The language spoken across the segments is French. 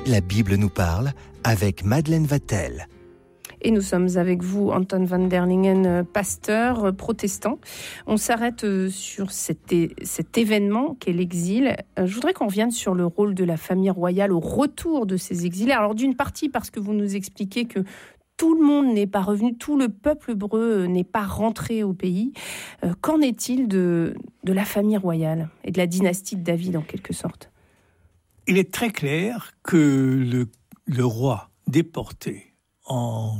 La Bible nous parle avec Madeleine Vatel. Et nous sommes avec vous, Anton van der Lingen, pasteur protestant. On s'arrête sur cet événement qu'est l'exil. Je voudrais qu'on revienne sur le rôle de la famille royale au retour de ces exilés. Alors d'une partie parce que vous nous expliquez que tout le monde n'est pas revenu, tout le peuple hébreu n'est pas rentré au pays. Qu'en est-il de la famille royale et de la dynastie de David en quelque sorte ? Il est très clair que le roi déporté en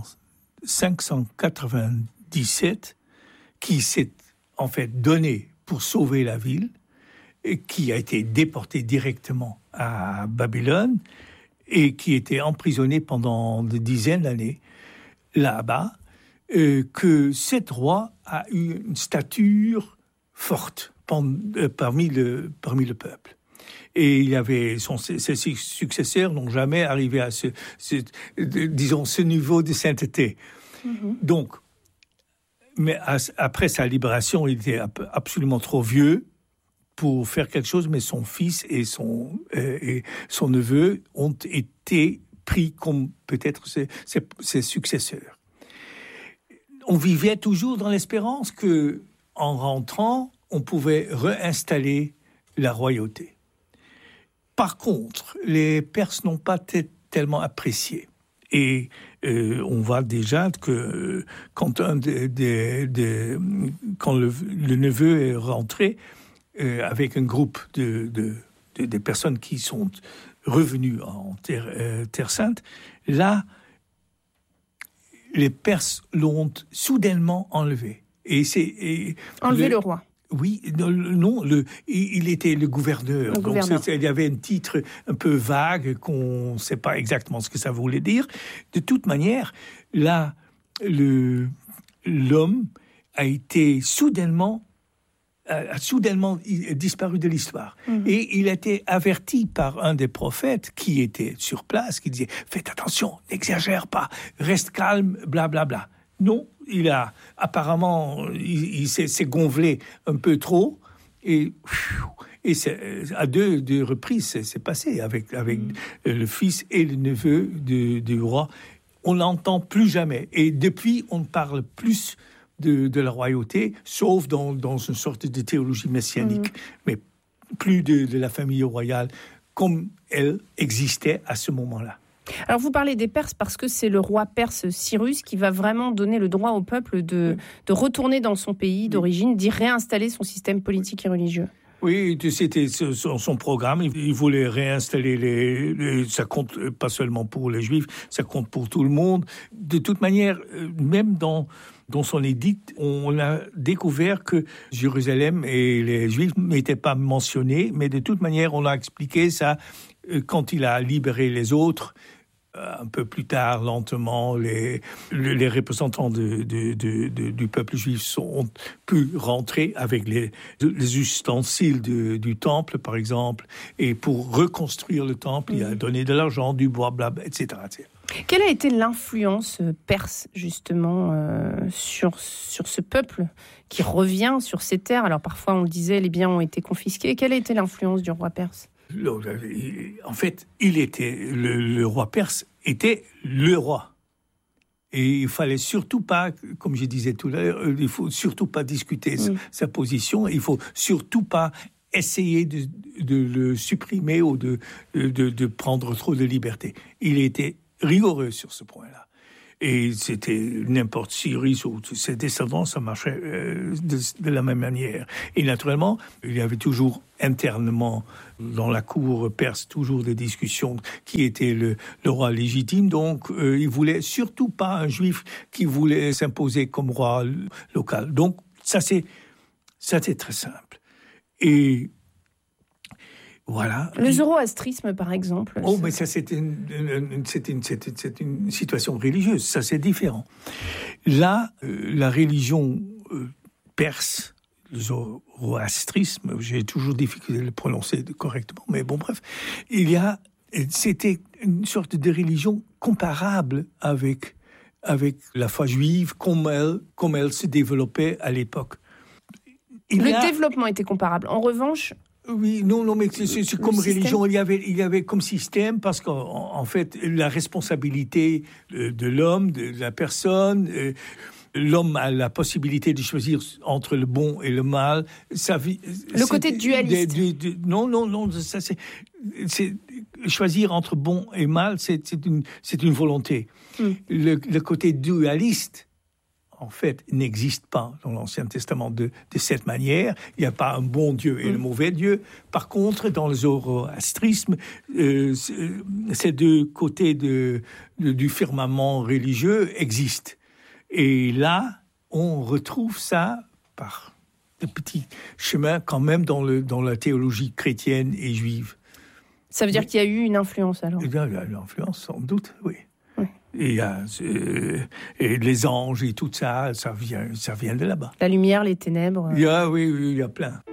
597, qui s'est en fait donné pour sauver la ville, et qui a été déporté directement à Babylone, et qui était emprisonné pendant des dizaines d'années là-bas, que cet roi a eu une stature forte parmi le peuple. Et il y avait ses successeurs n'ont jamais arrivé à ce niveau de sainteté. Mm-hmm. Donc, mais après sa libération, il était absolument trop vieux pour faire quelque chose, mais son fils et son neveu ont été pris comme peut-être ses successeurs. On vivait toujours dans l'espérance que, en rentrant, on pouvait réinstaller la royauté. Par contre, les Perses n'ont pas tellement apprécié. Et on voit déjà que quand le neveu est rentré avec un groupe de personnes qui sont revenues en Terre Sainte, là, les Perses l'ont soudainement enlevé. Enlevé le roi. Oui, non, il était le gouverneur. Donc, il y avait un titre un peu vague qu'on ne sait pas exactement ce que ça voulait dire. De toute manière, là, l'homme a soudainement disparu de l'histoire. Mm-hmm. Et il a été averti par un des prophètes qui était sur place, qui disait « Faites attention, n'exagère pas, reste calme, blablabla. Bla, bla. » Non, il s'est gonflé un peu trop et à deux reprises c'est passé avec le fils et le neveu du roi. On n'entend plus jamais et depuis on ne parle plus de la royauté, sauf dans une sorte de théologie messianique, mais plus de la famille royale comme elle existait à ce moment-là. Alors vous parlez des Perses parce que c'est le roi perse Cyrus qui va vraiment donner le droit au peuple de retourner dans son pays d'origine, d'y réinstaller son système politique et religieux. Oui, c'était son programme. Il voulait réinstaller ça compte pas seulement pour les Juifs, ça compte pour tout le monde. De toute manière, même dans son édit, on a découvert que Jérusalem et les Juifs n'étaient pas mentionnés, mais de toute manière, on a expliqué ça quand il a libéré les autres. Un peu plus tard, lentement, les représentants du peuple juif ont pu rentrer avec les ustensiles du temple, par exemple, et pour reconstruire le temple, il a donné de l'argent, du bois, blablabla, etc., etc. Quelle a été l'influence perse, justement, sur ce peuple qui revient sur ces terres ? Alors, parfois, on le disait, les biens ont été confisqués. Quelle a été l'influence du roi perse ? En fait, le roi perse était le roi. Et il fallait surtout pas, comme je disais tout à l'heure, il faut surtout pas discuter sa position. Il faut surtout pas essayer de le supprimer ou de prendre trop de liberté. Il était rigoureux sur ce point-là. Et c'était n'importe Cyrus ou ses descendants, ça marchait de la même manière. Et naturellement, il y avait toujours internement dans la cour perse toujours des discussions qui était le roi légitime. Donc, il voulait surtout pas un juif qui voulait s'imposer comme roi local. Donc, ça c'est très simple. Et voilà. Le zoroastrisme, par exemple. Oh, mais ça, c'est une situation religieuse. Ça, c'est différent. Là, la religion perse, le zoroastrisme, j'ai toujours difficulté de le prononcer correctement, mais bon, bref, c'était une sorte de religion comparable avec la foi juive, comme elle se développait à l'époque. Le développement était comparable. En revanche, Oui, non, mais c'est comme religion, il y avait comme système, parce qu'en fait, la responsabilité de l'homme, de la personne, l'homme a la possibilité de choisir entre le bon et le mal. Le côté dualiste. Non, ça c'est choisir entre bon et mal, c'est une volonté. Le côté dualiste, en fait, n'existe pas dans l'Ancien Testament de cette manière. Il n'y a pas un bon Dieu et un mauvais Dieu. Par contre, dans le zoroastrisme, ces deux côtés du firmament religieux existent. Et là, on retrouve ça par des petits chemins quand même dans la théologie chrétienne et juive. Ça veut dire qu'il y a eu une influence alors? Eh bien, il y a une influence, sans doute, oui. Et les anges et tout ça, ça vient de là-bas. La lumière, les ténèbres. Oui, il y a plein.